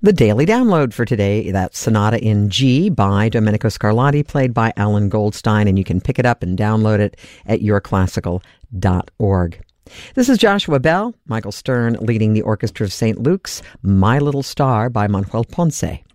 The daily download for today, that's Sonata in G by Domenico Scarlatti, played by Alan Goldstein, and you can pick it up and download it at yourclassical.org. This is Joshua Bell, Michael Stern leading the Orchestra of St. Luke's, My Little Star by Manuel Ponce.